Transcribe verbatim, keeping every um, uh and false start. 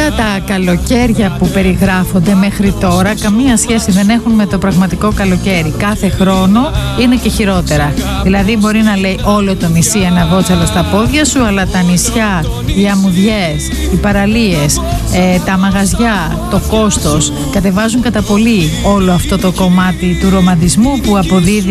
Βέβαια τα καλοκαίρια που περιγράφονται μέχρι τώρα καμία σχέση δεν έχουν με το πραγματικό καλοκαίρι. Κάθε χρόνο είναι και χειρότερα. Δηλαδή μπορεί να λέει όλο το νησί ένα βότσαλο στα πόδια σου, αλλά τα νησιά, οι αμμουδιές, οι παραλίες, ε, τα μαγαζιά, το κόστος κατεβάζουν κατά πολύ όλο αυτό το κομμάτι του ρομαντισμού που αποδίδει